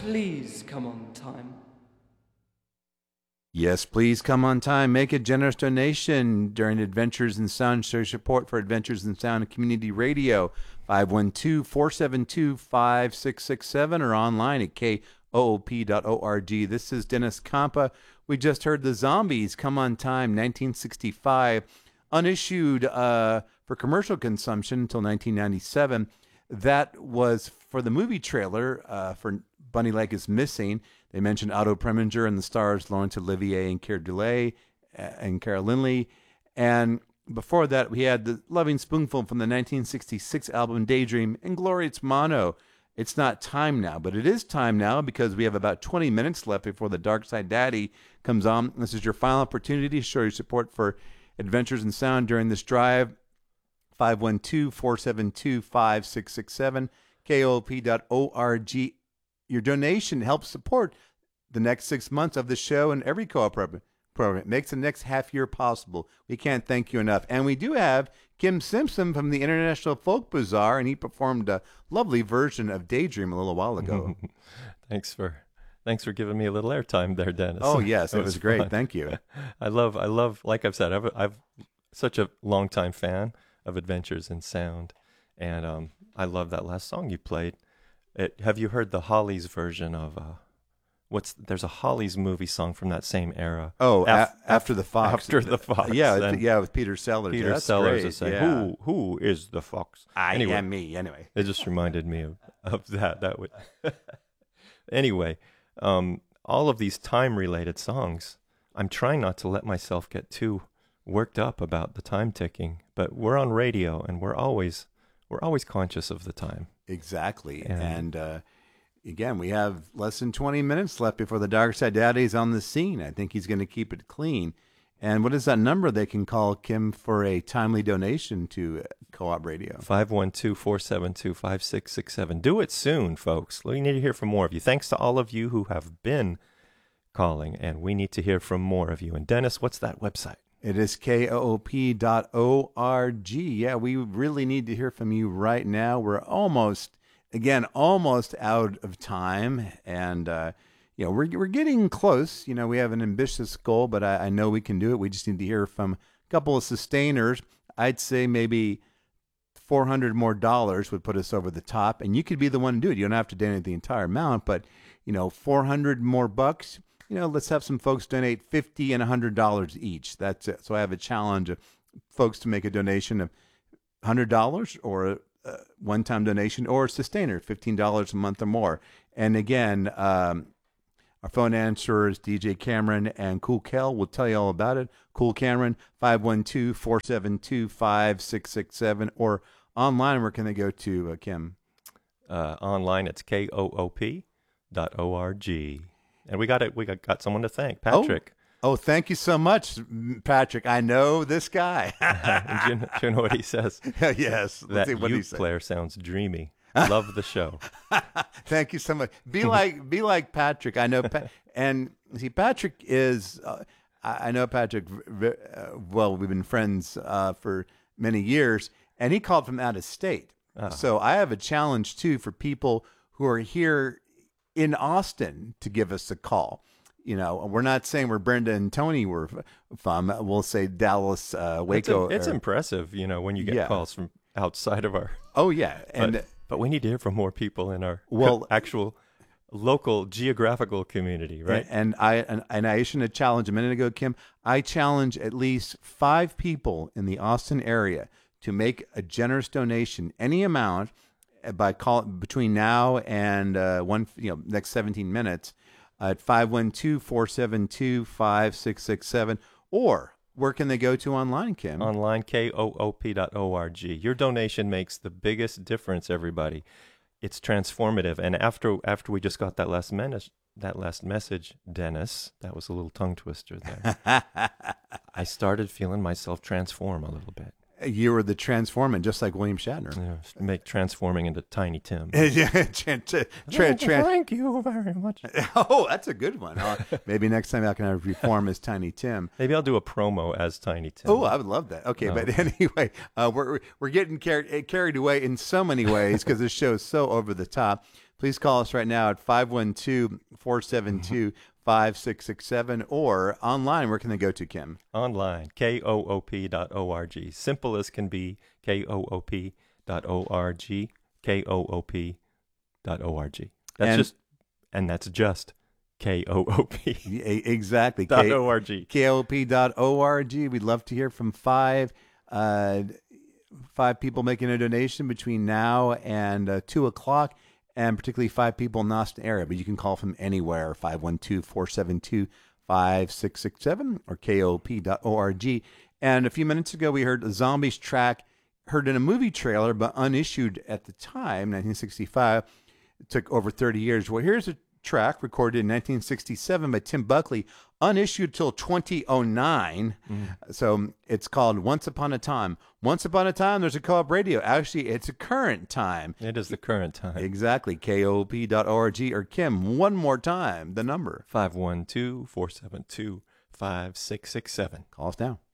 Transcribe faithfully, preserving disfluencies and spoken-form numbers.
Please come on time. Yes, please come on time. Make a generous donation during Adventures in Sound. Show support for Adventures in Sound Community Radio. five one two, four seven two, five six six seven or online at K O O P dot org. This is Dennis Campa. We just heard The Zombies, Come on Time, nineteen sixty-five. Unissued uh, for commercial consumption until nineteen ninety-seven. That was for the movie trailer uh, for Bunny Lake is Missing. They mentioned Otto Preminger and the stars Laurence Olivier and Keir Dullea and Carol Lindley. And before that, we had The Loving Spoonful from the nineteen sixty-six album Daydream and Glorious Mono. It's not time now, but it is time now because we have about twenty minutes left before the Dark Side Daddy comes on. This is your final opportunity to show your support for Adventures in Sound during this drive. five one two, four seven two, five six six seven, K O O P dot org. Your donation helps support the next six months of the show and every co-op program. It makes the next half year possible. We can't thank you enough. And we do have Kim Simpson from the International Folk Bazaar, and he performed a lovely version of Daydream a little while ago. Thanks for thanks for giving me a little airtime there, Dennis. Oh, yes, it was, was great. Fun. Thank you. I love, I love, like I've said, I've, I've such a longtime fan of Adventures in Sound, and um, I love that last song you played. It, have you heard the Hollies version of uh, what's? There's a Hollies movie song from that same era. Oh, Af- a- after the fox. After the fox. Yeah, with, yeah, with Peter Sellers. Peter yeah, Sellers great. is saying, yeah. "Who, who is the fox?" I anyway, am me. Anyway, it just reminded me of, of that. That would. Anyway, um, all of these time-related songs, I'm trying not to let myself get too worked up about the time ticking, but we're on radio, and we're always we're always conscious of the time. Exactly, and. and uh, Again, we have less than twenty minutes left before the Dark Side Daddy is on the scene. I think he's going to keep it clean. And what is that number they can call Kim for a timely donation to Co-op Radio? five one two, four seven two, five six six seven. Do it soon, folks. We need to hear from more of you. Thanks to all of you who have been calling, and we need to hear from more of you. And Dennis, what's that website? It is K O O P dot org. Yeah, we really need to hear from you right now. We're almost... Again, almost out of time, and uh, you know we're we're getting close. You know, we have an ambitious goal, but I, I know we can do it. We just need to hear from a couple of sustainers. I'd say maybe four hundred more dollars would put us over the top, and you could be the one to do it. You don't have to donate the entire amount, but you know, four hundred more bucks. You know, let's have some folks donate fifty and a hundred dollars each. That's it. So I have a challenge of folks to make a donation of hundred dollars or Uh, one-time donation or sustainer, fifteen dollars a month or more. And again, um, our phone answerers, D J Cameron and Cool Kel, will tell you all about it. Cool Cameron, five one two, four seven two, five six six seven, or online, where can they go to, uh, Kim? Uh, online, it's K O O P dot org. And we got it. We got, got someone to thank, Patrick. Oh. Oh, thank you so much, Patrick. I know this guy. do, you know, do you know what he says? Yes. Let's that see what uke he said. player sounds dreamy. Love the show. Thank you so much. Be like, be like Patrick. I know, pa- and see, Patrick is. Uh, I I know Patrick. Uh, well, we've been friends uh, for many years, and he called from out of state. Oh. So I have a challenge too for people who are here in Austin to give us a call. You know, we're not saying where Brenda and Tony were from. We'll say Dallas, uh, Waco. It's, a, it's or, impressive, you know, when you get yeah. calls from outside of our. Oh yeah, and but, but we need to hear from more people in our well actual local geographical community, right? And, and I and, and I issued a challenge a minute ago, Kim. I challenge at least five people in the Austin area to make a generous donation, any amount, by call between now and uh, one, you know, next seventeen minutes. At five one two, four seven two, five six six seven, or where can they go to online, Kim? Online, K O O P dot org. Your donation makes the biggest difference, everybody. It's transformative. And after after we just got that last message, that last message, Dennis, that was a little tongue twister there. I started feeling myself transform a little bit. You were the transformant, just like William Shatner. Yeah, make transforming into Tiny Tim. yeah, tra- tra- tra- tra- Thank you very much. Oh, that's a good one. Uh, maybe next time I can have reform as Tiny Tim. Maybe I'll do a promo as Tiny Tim. Oh, I would love that. Okay, No. but anyway, uh, we're we're getting carried carried away in so many ways because this show is so over the top. please call us right now at five one two, four seven two, five six six seven or online. Where can they go to, Kim? Online, K O O P dot org. Simple as can be, K O O P dot org, K O O P dot org. That's And- just, and that's just K O O P Yeah, exactly. dot K- org. K O P dot org. We'd love to hear from five uh, five people making a donation between now and uh, two o'clock, and particularly five people in the Austin area. But you can call from anywhere, five one two, four seven two, five six six seven or K O P dot org. And a few minutes ago, we heard a Zombies track, heard in a movie trailer, but unissued at the time, nineteen sixty-five. It took over thirty years. Well, here's a track recorded in nineteen sixty-seven by Tim Buckley, unissued till twenty oh nine. Mm. So it's called Once Upon a Time. Once Upon a Time, there's a co-op radio. Actually, it's a current time. It is the current time. Exactly. K O P dot org. Or Kim, one more time, the number. five one two, four seven two, five six six seven. Call us now.